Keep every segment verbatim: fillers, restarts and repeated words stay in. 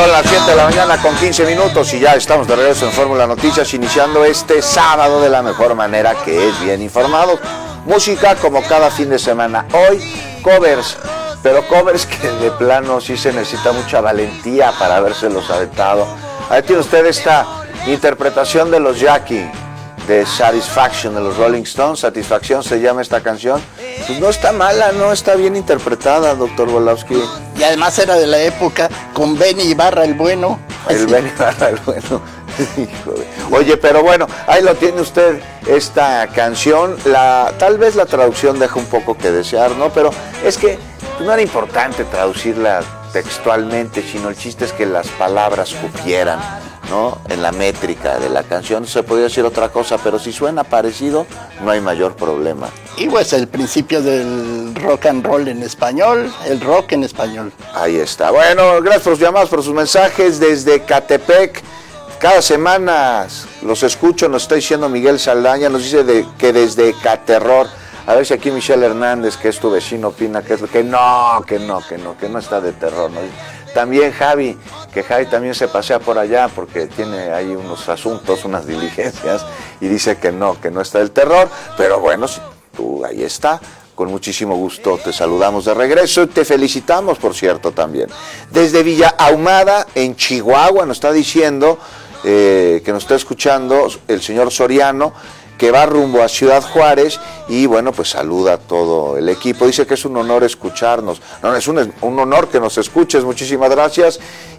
Son las siete de la mañana con quince minutos y ya estamos de regreso en Fórmula Noticias, iniciando este sábado de la mejor manera, que es bien informado. Música como cada fin de semana. Hoy, covers, pero covers que de plano sí se necesita mucha valentía para habérselos aventado. Ahí tiene usted esta interpretación de los Jackie, de Satisfaction, de los Rolling Stones. Satisfacción se llama esta canción. Pues no está mala, no está bien interpretada, doctor Volowski. Y además era de la época con Benny Ibarra el bueno. El Benny Ibarra el bueno. Híjole. Oye, pero bueno, ahí lo tiene usted, esta canción. La, tal vez la traducción deja un poco que desear, ¿no? Pero es que no era importante traducirla textualmente, sino el chiste es que las palabras cupieran, ¿no? En la métrica de la canción se podría decir otra cosa, pero si suena parecido, no hay mayor problema. Y pues el principio del rock and roll en español, el rock en español. Ahí está. Bueno, gracias por sus llamadas, por sus mensajes desde Catepec. Cada semana los escucho, nos está diciendo Miguel Saldaña, nos dice de, que desde Caterror. A ver si aquí Michelle Hernández, que es tu vecino, opina que es que no, que no, que no, que no está de terror, ¿no? También Javi, que Javi también se pasea por allá porque tiene ahí unos asuntos, unas diligencias, y dice que no, que no está del terror, pero bueno, si tú ahí está, con muchísimo gusto te saludamos de regreso y te felicitamos, por cierto, también. Desde Villa Ahumada, en Chihuahua, nos está diciendo, eh, que nos está escuchando el señor Soriano, que va rumbo a Ciudad Juárez, y bueno, pues saluda a todo el equipo. Dice que es un honor escucharnos. No, es un, un honor que nos escuches, muchísimas gracias.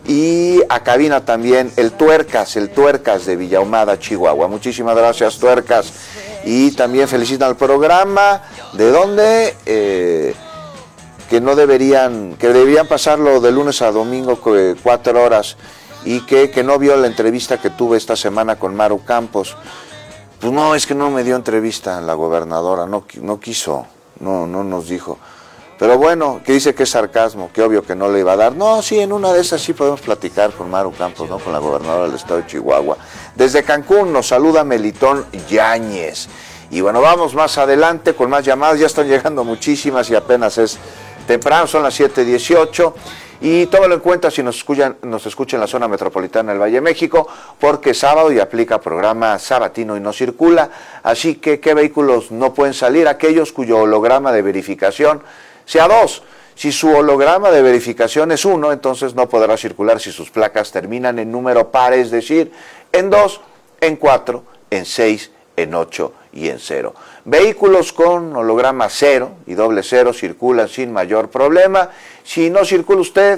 Y a cabina también el Tuercas, el Tuercas de Villa Ahumada, Chihuahua. Muchísimas gracias, Tuercas. Y también felicitan al programa. ¿De dónde? Eh, que no deberían, que deberían pasarlo de lunes a domingo, cuatro horas, y que, que no vio la entrevista que tuve esta semana con Maru Campos. Pues no, es que no me dio entrevista la gobernadora, no, no quiso, no, no nos dijo. Pero bueno, que dice que es sarcasmo, que obvio que no le iba a dar. No, sí, en una de esas sí podemos platicar con Maru Campos, ¿no? Con la gobernadora del estado de Chihuahua. Desde Cancún nos saluda Melitón Yáñez. Y bueno, vamos más adelante con más llamadas, ya están llegando muchísimas y apenas es temprano, son las siete dieciocho. Y tómalo en cuenta si nos escuchan, nos escuchan en la zona metropolitana del Valle de México, porque es sábado y aplica programa sabatino y no circula. Así que, ¿qué vehículos no pueden salir? Aquellos cuyo holograma de verificación sea dos. Si su holograma de verificación es uno, entonces no podrá circular si sus placas terminan en número par, es decir, en dos, en cuatro, en seis, en ocho y en cero. Vehículos con holograma cero y doble cero circulan sin mayor problema. Si no circula usted,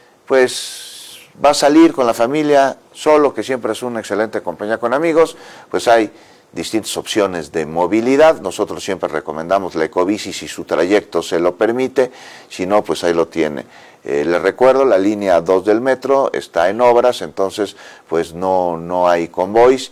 pues va a salir con la familia solo, que siempre es una excelente compañía con amigos, pues hay distintas opciones de movilidad. Nosotros siempre recomendamos la Ecobici si su trayecto se lo permite, si no, pues ahí lo tiene. Eh, les recuerdo, la línea dos del metro está en obras, entonces pues no, no hay convoys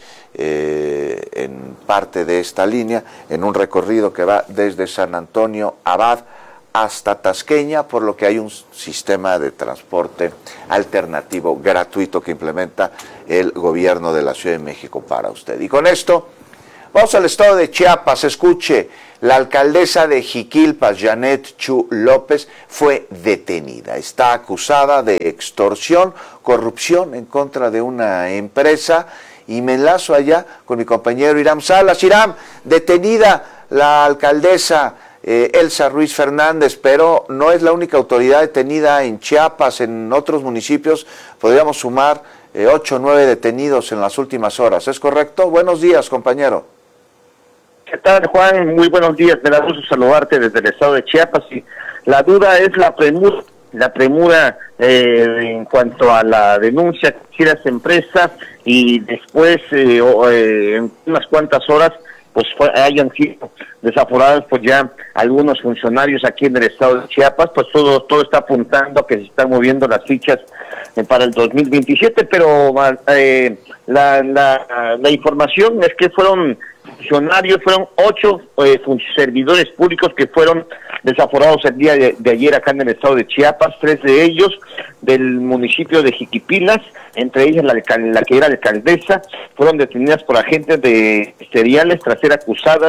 eh, en parte de esta línea, en un recorrido que va desde San Antonio Abad hasta Tasqueña, por lo que hay un sistema de transporte alternativo gratuito que implementa el gobierno de la Ciudad de México para usted. Y con esto vamos al estado de Chiapas. Escuche, la alcaldesa de Jiquilpas, Janet Chu López, fue detenida. Está acusada de extorsión, corrupción en contra de una empresa, y me enlazo allá con mi compañero Iram Salas. Iram, detenida la alcaldesa eh, Elsa Ruiz Fernández, pero no es la única autoridad detenida en Chiapas. En otros municipios podríamos sumar eh, ocho o nueve detenidos en las últimas horas. ¿Es correcto? Buenos días, compañero. ¿Qué tal, Juan? Muy buenos días, me da gusto saludarte desde el estado de Chiapas. Y la duda es la premura, la premura eh, en cuanto a la denuncia que hicieron las empresas, y después, eh, eh, en unas cuantas horas, pues fue, hayan sido desaforados pues ya algunos funcionarios aquí en el estado de Chiapas. Pues todo todo está apuntando a que se están moviendo las fichas eh, para el dos mil veintisiete, pero eh, la, la, la información es que fueron funcionarios, fueron ocho eh, servidores públicos que fueron desaforados el día de, de ayer acá en el estado de Chiapas, tres de ellos del municipio de Jiquipilas, entre ellas la, la que era alcaldesa, fueron detenidas por agentes de exteriores tras ser acusadas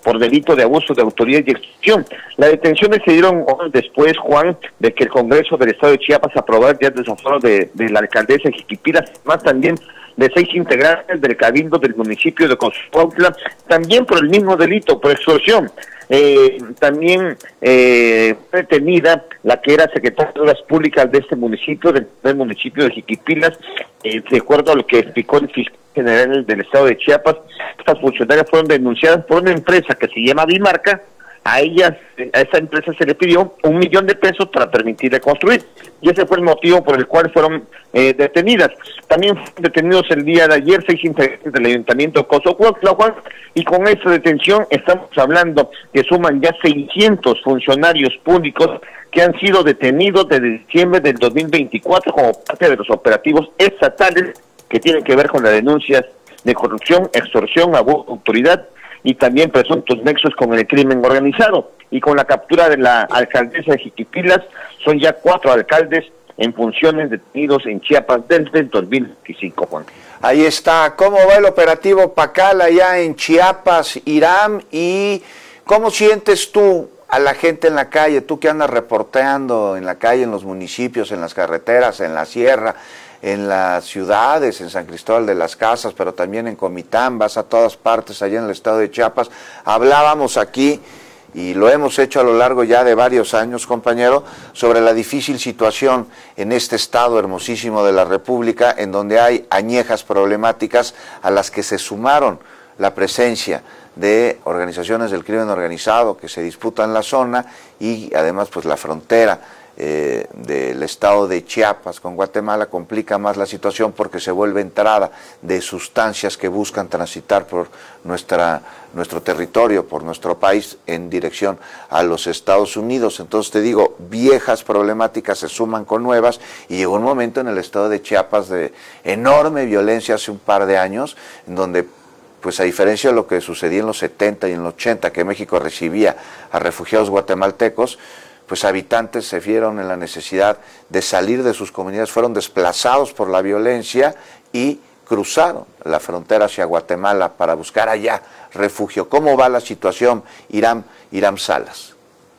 por delito de abuso de autoridad y extorsión. Las detenciones se dieron después, Juan, de que el Congreso del Estado de Chiapas aprobara ya el desaforo de, de la alcaldesa de Jiquipilas, más también de seis integrantes del cabildo del municipio de Cozocuautla, también por el mismo delito, por extorsión. Eh, también eh, detenida la que era secretaria de Obras Públicas de este municipio, del, del municipio de Jiquipilas, eh, de acuerdo a lo que explicó el fiscal general del Estado de Chiapas. Estas funcionarias fueron denunciadas por una empresa que se llama Dimarca. A ellas, a esa empresa se le pidió un millón de pesos para permitirle construir, y ese fue el motivo por el cual fueron eh, detenidas. También fueron detenidos el día de ayer seis integrantes del Ayuntamiento de Cozocuautla, Juan, y con esta detención estamos hablando que suman ya seiscientos funcionarios públicos que han sido detenidos desde diciembre del dos mil veinticuatro como parte de los operativos estatales que tienen que ver con las denuncias de corrupción, extorsión, abuso de autoridad y también presuntos nexos con el crimen organizado. Y con la captura de la alcaldesa de Jiquipilas, son ya cuatro alcaldes en funciones detenidos en Chiapas desde el dos mil veinticinco, Juan. Ahí está. ¿Cómo va el operativo Pacal allá en Chiapas, Hiram? ¿Y cómo sientes tú a la gente en la calle? Tú que andas reporteando en la calle, en los municipios, en las carreteras, en la sierra, en las ciudades, en San Cristóbal de las Casas, pero también en Comitán, vas a todas partes allá en el estado de Chiapas. Hablábamos aquí, y lo hemos hecho a lo largo ya de varios años, compañero, sobre la difícil situación en este estado hermosísimo de la República, en donde hay añejas problemáticas a las que se sumaron la presencia de organizaciones del crimen organizado que se disputan la zona y además pues la frontera Eh, del estado de Chiapas con Guatemala complica más la situación porque se vuelve entrada de sustancias que buscan transitar por nuestra, nuestro territorio, por nuestro país en dirección a los Estados Unidos. Entonces te digo, viejas problemáticas se suman con nuevas y llegó un momento en el estado de Chiapas de enorme violencia hace un par de años, en donde pues a diferencia de lo que sucedía en los setenta y en los ochenta, que México recibía a refugiados guatemaltecos, pues habitantes se vieron en la necesidad de salir de sus comunidades, fueron desplazados por la violencia y cruzaron la frontera hacia Guatemala para buscar allá refugio. ¿Cómo va la situación, Hiram, Hiram Salas?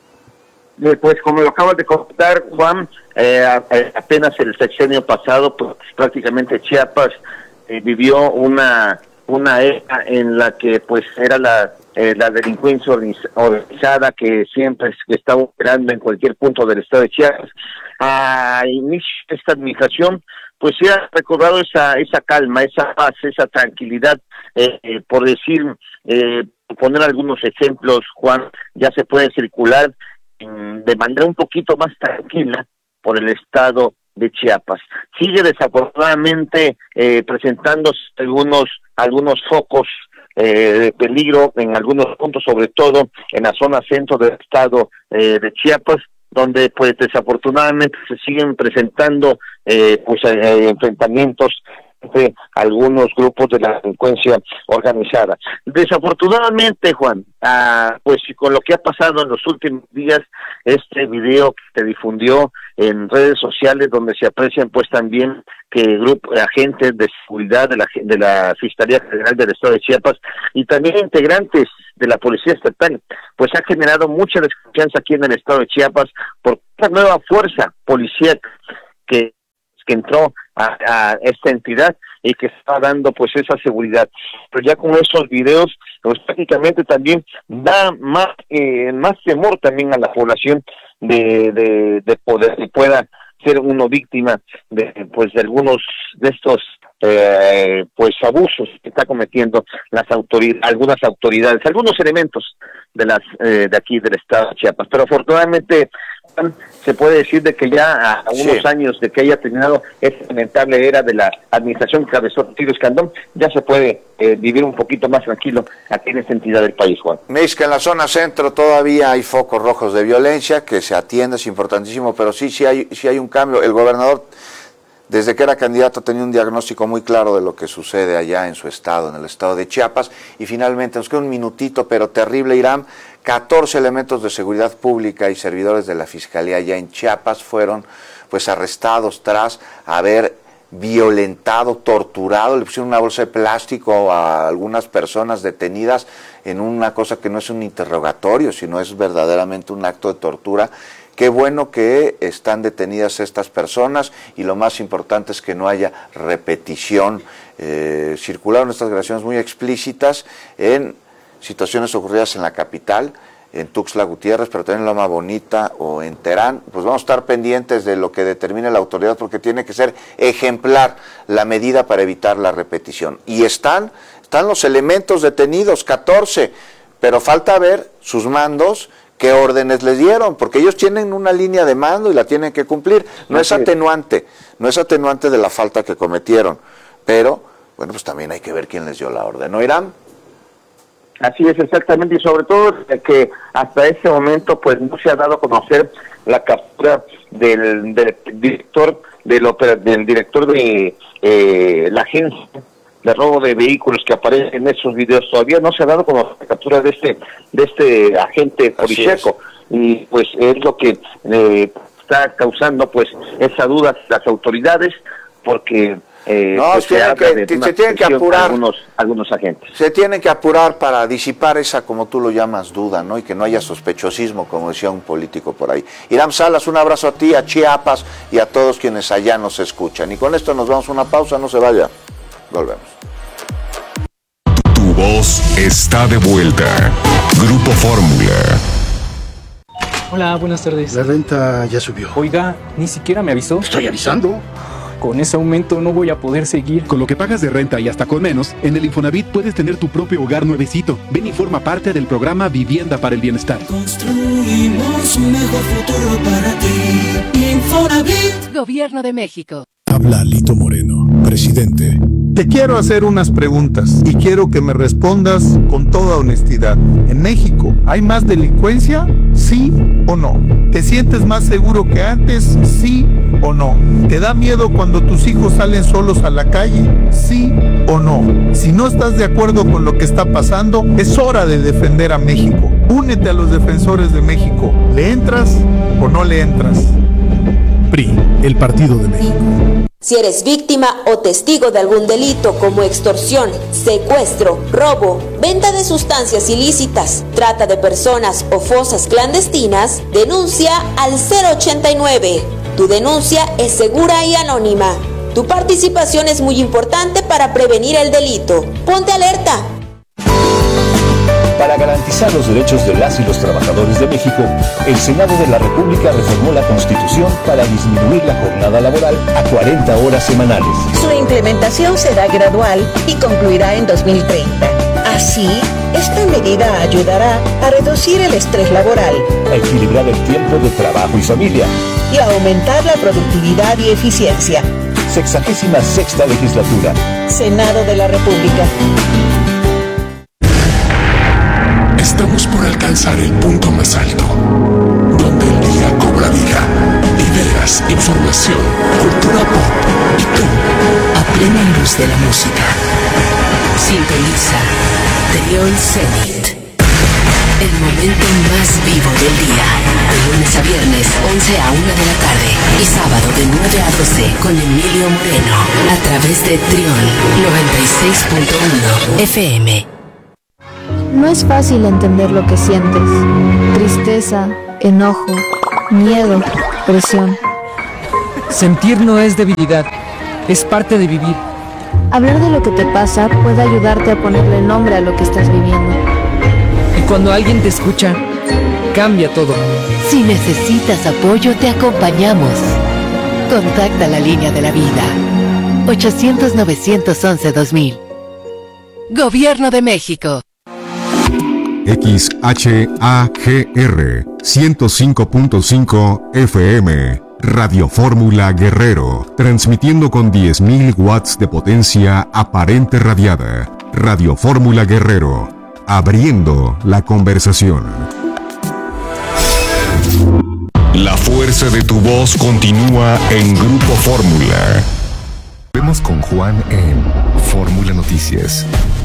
Eh, pues como lo acabas de contar, Juan, eh, apenas el sexenio pasado, pues prácticamente Chiapas eh, vivió una una era en la que pues era la Eh, la delincuencia organizada que siempre está operando en cualquier punto del estado de Chiapas. A inicio de esta administración, pues se ha recobrado esa esa calma, esa paz, esa tranquilidad, eh, eh, por decir, eh, poner algunos ejemplos, Juan, ya se puede circular mm, de manera un poquito más tranquila por el estado de Chiapas. Sigue desafortunadamente eh, presentándose algunos algunos focos Eh, de peligro en algunos puntos, sobre todo en la zona centro del estado eh, de Chiapas, donde pues desafortunadamente se siguen presentando eh, pues eh, enfrentamientos entre algunos grupos de la delincuencia organizada. Desafortunadamente, Juan, ah, pues con lo que ha pasado en los últimos días, este video que se difundió en redes sociales donde se aprecian pues también que grupos agentes de seguridad de la de la Fiscalía General del Estado de Chiapas y también integrantes de la Policía Estatal, pues ha generado mucha desconfianza aquí en el Estado de Chiapas por esta nueva fuerza policíaca que que entró a, a esta entidad y que está dando pues esa seguridad. Pero ya con esos videos, pues prácticamente también da más eh, más temor también a la población de, de, de poder que pueda ser uno víctima de pues de algunos de estos eh, pues abusos que está cometiendo las autoridades, algunas autoridades, algunos elementos de las eh, de aquí del estado de Chiapas. Pero afortunadamente se puede decir de que ya a, a unos sí. años de que haya terminado esta lamentable era de la administración que cabezó Tiro Escandón, ya se puede eh, vivir un poquito más tranquilo aquí en esta entidad del país, Juan. Me dice que en la zona centro todavía hay focos rojos de violencia, que se atiende, es importantísimo, pero sí, sí hay, sí hay un cambio. El gobernador, desde que era candidato, tenía un diagnóstico muy claro de lo que sucede allá en su estado, en el estado de Chiapas, y finalmente, nos queda un minutito, pero terrible, Hiram, catorce elementos de seguridad pública y servidores de la Fiscalía allá en Chiapas fueron pues arrestados tras haber violentado, torturado, le pusieron una bolsa de plástico a algunas personas detenidas en una cosa que no es un interrogatorio, sino es verdaderamente un acto de tortura. Qué bueno que están detenidas estas personas y lo más importante es que no haya repetición. Eh, circularon estas grabaciones muy explícitas en situaciones ocurridas en la capital, en Tuxtla Gutiérrez, pero también en Loma Bonita o en Terán. Pues vamos a estar pendientes de lo que determine la autoridad porque tiene que ser ejemplar la medida para evitar la repetición. Y están, están los elementos detenidos, catorce, pero falta ver sus mandos, qué órdenes les dieron, porque ellos tienen una línea de mando y la tienen que cumplir. No es atenuante, no es atenuante de la falta que cometieron, pero, bueno, pues también hay que ver quién les dio la orden, ¿no, Irán? Así es, exactamente, y sobre todo que hasta ese momento pues no se ha dado a conocer la captura del, del director del, del director de eh, la agencia de robo de vehículos que aparece en esos videos. Todavía no se ha dado como la captura de este de este agente policíaco y pues es lo que eh, está causando pues esa duda las autoridades porque eh, no, pues, tiene se, que, de se tienen que apurar algunos algunos agentes. Se tienen que apurar para disipar esa, como tú lo llamas, duda, ¿no? Y que no haya sospechosismo, como decía un político por ahí. Irán Salas, un abrazo a ti, a Chiapas y a todos quienes allá nos escuchan. Y con esto nos vamos a una pausa, no se vaya. Volvemos. Tu voz está de vuelta. Grupo Fórmula. Hola, buenas tardes. La renta ya subió. Oiga, ni siquiera me avisó. Estoy avisando. Con ese aumento no voy a poder seguir. Con lo que pagas de renta y hasta con menos, en el Infonavit puedes tener tu propio hogar nuevecito. Ven y forma parte del programa Vivienda para el Bienestar. Construimos un mejor futuro para ti. Infonavit. Gobierno de México. Habla Lito Moreno, presidente. Te quiero hacer unas preguntas y quiero que me respondas con toda honestidad. ¿En México hay más delincuencia? ¿Sí o no? ¿Te sientes más seguro que antes? ¿Sí o no? ¿Te da miedo cuando tus hijos salen solos a la calle? ¿Sí o no? Si no estás de acuerdo con lo que está pasando, es hora de defender a México. Únete a los defensores de México. ¿Le entras o no le entras? P R I, el Partido de México. Si eres víctima o testigo de algún delito como extorsión, secuestro, robo, venta de sustancias ilícitas, trata de personas o fosas clandestinas, denuncia al cero ochenta y nueve. Tu denuncia es segura y anónima. Tu participación es muy importante para prevenir el delito. Ponte alerta. Para garantizar los derechos de las y los trabajadores de México, el Senado de la República reformó la Constitución para disminuir la jornada laboral a cuarenta horas semanales. Su implementación será gradual y concluirá en dos mil treinta. Así, esta medida ayudará a reducir el estrés laboral, a equilibrar el tiempo de trabajo y familia y a aumentar la productividad y eficiencia. Sexagésima sexta legislatura. Senado de la República. Estamos por alcanzar el punto más alto, donde el día cobra vida, ideas, información, cultura pop y tú, a plena luz de la música. Sintoniza Trión Zenit. El momento más vivo del día. De lunes a viernes, once a una de la tarde. Y sábado de nueve a doce con Emilio Moreno. A través de Trión noventa y seis punto uno F M. No es fácil entender lo que sientes. Tristeza, enojo, miedo, presión. Sentir no es debilidad, es parte de vivir. Hablar de lo que te pasa puede ayudarte a ponerle nombre a lo que estás viviendo. Y cuando alguien te escucha, cambia todo. Si necesitas apoyo, te acompañamos. Contacta la línea de la vida. ochocientos, novecientos once, dos mil. Gobierno de México. X H A G R ciento cinco punto cinco F M, Radio Fórmula Guerrero, transmitiendo con diez mil watts de potencia aparente radiada. Radio Fórmula Guerrero, abriendo la conversación. La fuerza de tu voz continúa en Grupo Fórmula. Vemos con Juan en Fórmula Noticias.